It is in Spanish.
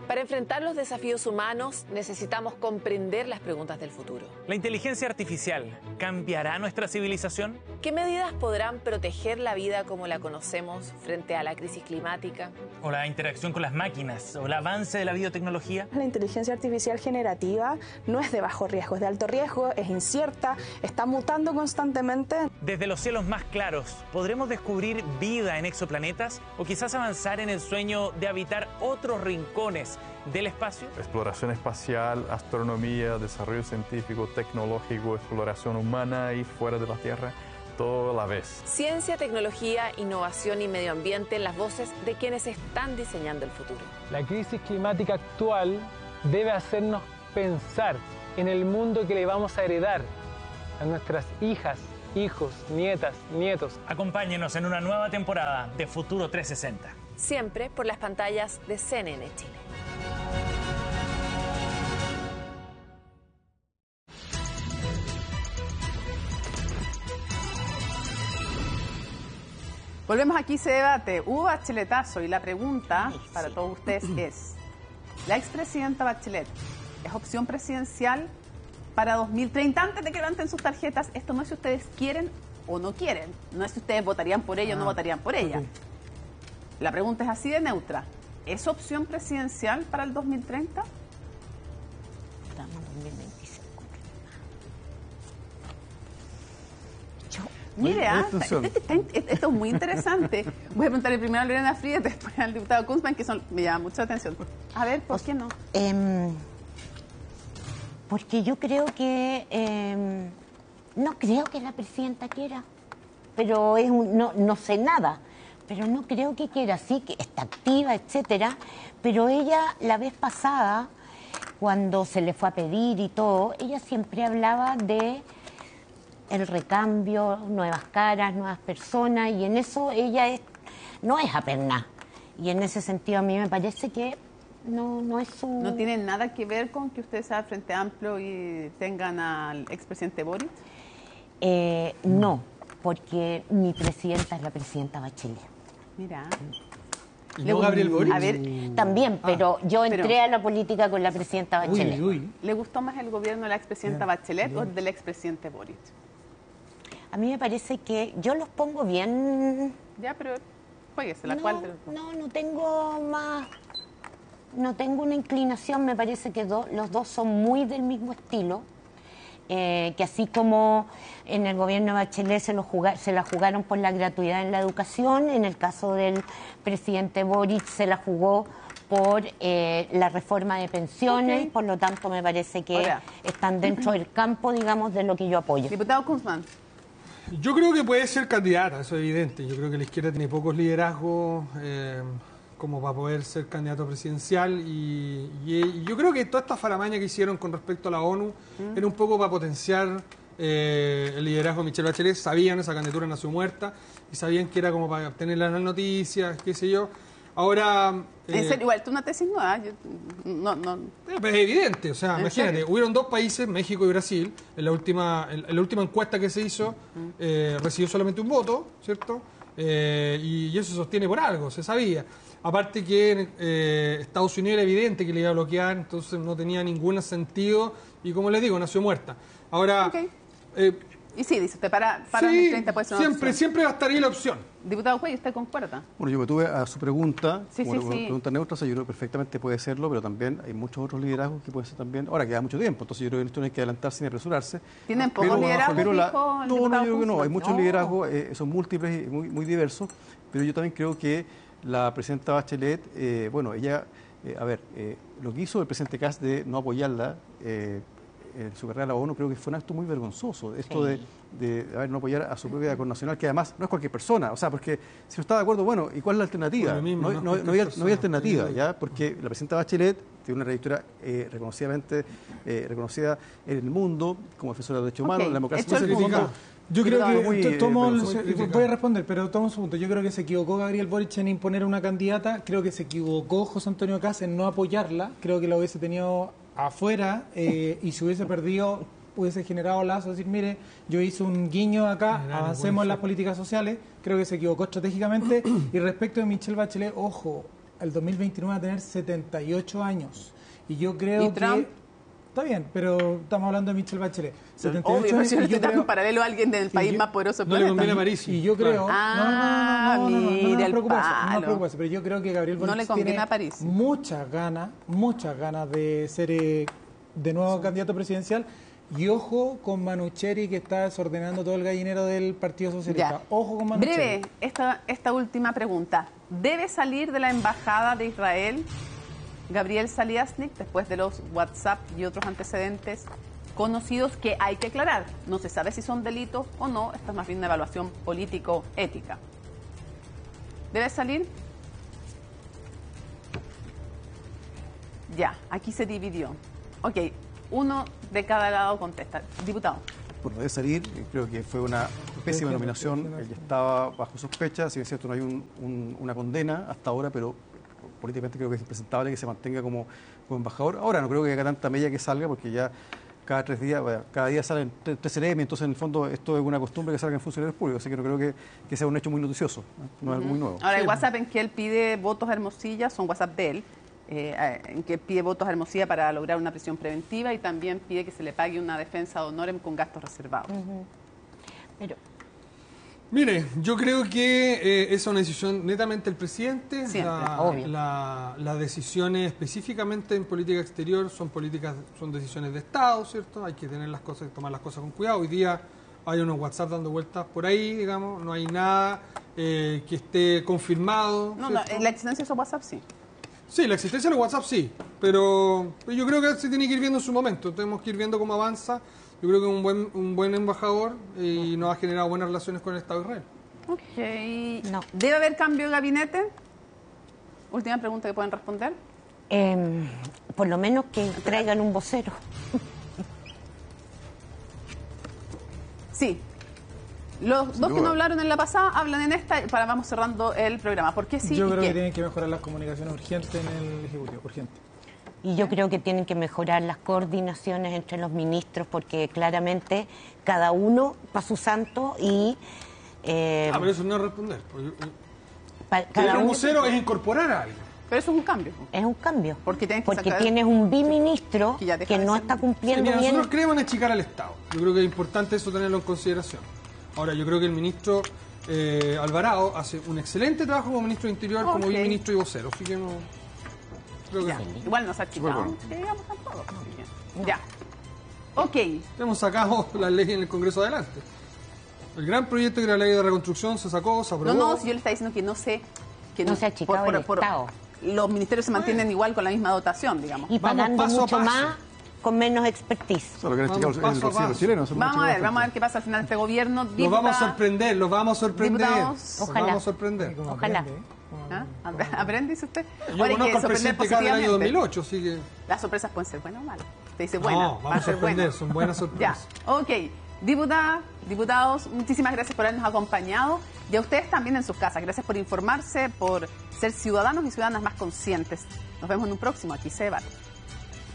Para enfrentar los desafíos humanos necesitamos comprender las preguntas del futuro. ¿La inteligencia artificial cambiará nuestra civilización? ¿Qué medidas podrán proteger la vida como la conocemos frente a la crisis climática? ¿O la interacción con las máquinas? ¿O el avance de la biotecnología? La inteligencia artificial generativa no es de bajo riesgo, es de alto riesgo, es incierta, está mutando constantemente. Desde los cielos más claros, ¿podremos descubrir vida en exoplanetas? ¿O quizás avanzar en el sueño de habitar otros rincones del espacio? Exploración espacial, astronomía, desarrollo científico, tecnológico, exploración humana y fuera de la Tierra, todo a la vez. Ciencia, tecnología, innovación y medio ambiente en las voces de quienes están diseñando el futuro. La crisis climática actual debe hacernos pensar en el mundo que le vamos a heredar a nuestras hijas, hijos, nietas, nietos. Acompáñenos en una nueva temporada de Futuro 360. Siempre por las pantallas de CNN Chile. Volvemos aquí, se debate. Hubo bacheletazo y la pregunta para todos ustedes es: ¿la expresidenta Bachelet es opción presidencial para 2030? Antes de que levanten sus tarjetas, esto no es si ustedes quieren o no quieren, no es si ustedes votarían por ella o no votarían por ella. La pregunta es así de neutra. ¿Es opción presidencial para el 2030? Estamos en 2025. Mire, esto es muy interesante. Voy a preguntarle primero a Lorena Frías, después al diputado Kunzman, que me llama mucha atención. A ver, ¿por qué no? Porque yo creo que... no creo que la presidenta quiera, pero no sé nada. Pero no creo que quiera, sí, que está activa, etcétera. Pero ella, la vez pasada, cuando se le fue a pedir y todo, ella siempre hablaba de el recambio, nuevas caras, nuevas personas, y en eso ella no es aperná. Y en ese sentido a mí me parece que no es su... ¿No tiene nada que ver con que usted sea Frente Amplio y tengan al expresidente Boric? No, porque mi presidenta es la presidenta Bachelet. Mira. ¿Y no Gabriel Boric? A ver, también, pero yo entré a la política con la presidenta Bachelet. ¿Le gustó más el gobierno de la expresidenta Bachelet o del expresidente Boric? A mí me parece que yo los pongo bien... Ya, pero jueguese, ¿la no, cual? No tengo más... No tengo una inclinación, me parece que los dos son muy del mismo estilo. Que así como en el gobierno de Bachelet se la jugaron por la gratuidad en la educación, en el caso del presidente Boric se la jugó por la reforma de pensiones, por lo tanto me parece que están dentro del campo, digamos, de lo que yo apoyo. Diputado Kunzman. Yo creo que puede ser candidata, eso es evidente. Yo creo que la izquierda tiene pocos liderazgos como para poder ser candidato presidencial y yo creo que toda esta faramaña que hicieron con respecto a la ONU era un poco para potenciar el liderazgo de Michelle Bachelet. Sabían, esa candidatura nació muerta y sabían que era como para obtener las noticias, qué sé yo. Ahora... En serio, igual, tú una tesis nueva. Pero es evidente, o sea, imagínate, hubieron dos países, México y Brasil, en la última encuesta que se hizo, recibió solamente un voto, ¿cierto? Y eso se sostiene por algo, se sabía. Aparte que Estados Unidos era evidente que le iba a bloquear, entonces no tenía ningún sentido y como les digo, nació muerta. Ahora... y sí, dice usted, para 2030 puede ser una opción. Siempre va a estar ahí la opción. Diputado Juez, ¿usted concuerda? Bueno, yo me tuve a su pregunta, pregunta neutra, o sea, yo creo que perfectamente puede serlo, pero también hay muchos otros liderazgos que pueden ser también... Ahora queda mucho tiempo, entonces yo creo que esto no hay que adelantarse ni apresurarse. ¿Tienen pocos liderazgos, No, yo creo que no, hay muchos liderazgos, son múltiples y muy diversos, pero yo también creo que la presidenta Bachelet, ella, lo que hizo el presidente Kast de no apoyarla en su carrera a la ONU, creo que fue un acto muy vergonzoso. Esto de no apoyar a su propia connacional, que además no es cualquier persona. O sea, porque si no está de acuerdo, bueno, ¿y cuál es la alternativa? No había alternativa, ¿ya? Porque la presidenta Bachelet tiene una trayectoria reconocida en el mundo como defensora de derechos humanos, la democracia. Yo creo que voy a responder, pero toma un segundo. Yo creo que se equivocó Gabriel Boric en imponer una candidata, creo que se equivocó José Antonio Kast en no apoyarla, creo que la hubiese tenido afuera y si hubiese perdido hubiese generado lazos, decir, mire, yo hice un guiño acá, avancemos en las políticas sociales, creo que se equivocó estratégicamente. Y respecto de Michelle Bachelet, ojo, el 2029 va a tener 78 años. Y yo creo ¿Y Trump? que... Está bien, pero estamos hablando de Michelle Bachelet. 78 Obvio, años. si Y no yo te das creo, un paralelo a alguien del país más poderoso del no le planeta. conviene a París. y yo creo... no mira el preocuparse, palo. pero yo creo que Gabriel No Boric le conviene tiene a París. muchas ganas de ser de nuevo candidato presidencial. Y ojo con Manucheri, que está desordenando todo el gallinero del Partido Socialista. Ya. Ojo con Manucheri. Breve, esta última pregunta. ¿Debe salir de la embajada de Israel Gabriel Saliasnik después de los WhatsApp y otros antecedentes conocidos que hay que aclarar? No se sabe si son delitos o no. Esta es más bien una evaluación político-ética. ¿Debe salir? Ya, aquí se dividió. Ok, uno de cada lado contesta. Diputado. Bueno, debe salir, creo que fue una pésima nominación, él ya estaba bajo sospecha, si bien es cierto no hay una condena hasta ahora, pero políticamente creo que es impresentable que se mantenga como embajador. Ahora no creo que haga tanta mella que salga, porque ya cada 3 días, cada día salen 3 CNM, entonces en el fondo esto es una costumbre que salgan funcionarios públicos, así que no creo que sea un hecho muy noticioso, no es algo muy nuevo. Ahora, el WhatsApp en que él pide votos a Hermosilla, son WhatsApp de él, en que pide votos a Hermosilla para lograr una prisión preventiva y también pide que se le pague una defensa de honorem con gastos reservados. Pero Mire, yo creo que es una decisión netamente del presidente. Siempre, obvio. Las decisiones específicamente en política exterior son decisiones de Estado, ¿cierto? Hay que tener tomar las cosas con cuidado. Hoy día hay unos WhatsApp dando vueltas por ahí, digamos, no hay nada que esté confirmado. No, ¿cierto? la existencia de esos WhatsApp sí. Sí, la existencia de los WhatsApp sí, pero yo creo que se tiene que ir viendo en su momento. Tenemos que ir viendo cómo avanza. Yo creo que es un buen embajador y nos ha generado buenas relaciones con el Estado de Israel. Ok. No. ¿Debe haber cambio de gabinete? Última pregunta que pueden responder. por lo menos que traigan un vocero. Sí. Los dos que no hablaron en la pasada hablan en esta y vamos cerrando el programa. ¿Por qué sí Yo y creo qué? que tienen que mejorar las comunicaciones urgentes en el Ejecutivo, urgente. Y yo creo que tienen que mejorar las coordinaciones entre los ministros, porque claramente cada uno para su santo y... pero eso no es responder. cada El uno vocero es incorporar a alguien. Pero eso es un cambio. es un cambio. Porque tienes un biministro que ya deja que de no ser- está Sí, cumpliendo mira, bien. nosotros creemos en achicar al Estado. Yo creo que es importante eso tenerlo en consideración. Ahora, yo creo que el ministro Alvarado hace un excelente trabajo como ministro de Interior, como Ok. viceministro y vocero. Así que no... Creo que Ya. Igual nos ha achicado. Bueno. Que digamos tampoco. Así que- Ya. Ok. hemos sacado la ley en el Congreso adelante. El gran proyecto que era la ley de reconstrucción se sacó, se aprobó. No, si yo le estaba diciendo que no sé... Que No se ha achicado el Estado. Los ministerios se mantienen igual con la misma dotación, digamos. Y Vamos pagando paso a mucho paso. más con menos expertise. Eso es lo que han Vamos explicado el paso a bolsillo de los paso. chilenos. Vamos a ver qué pasa al final de este gobierno. Los vamos a sorprender, los vamos a sorprender. Diputados. Los Ojalá. vamos a sorprender. Como Ojalá. aprende, como ¿Ah? aprende. ¿Aprende, dice usted? Yo Ahora hay que conozco al sorprender presidente acá del año positivamente. 2008, así que... Las sorpresas pueden ser buenas o malas. Te dice buena. No, va vamos a ser sorprender, buena. son buenas Ya, sorpresas. ok. Diputadas, diputados, muchísimas gracias por habernos acompañado. Y a ustedes también en sus casas. Gracias por informarse, por ser ciudadanos y ciudadanas más conscientes. Nos vemos en un próximo Aquí se debate.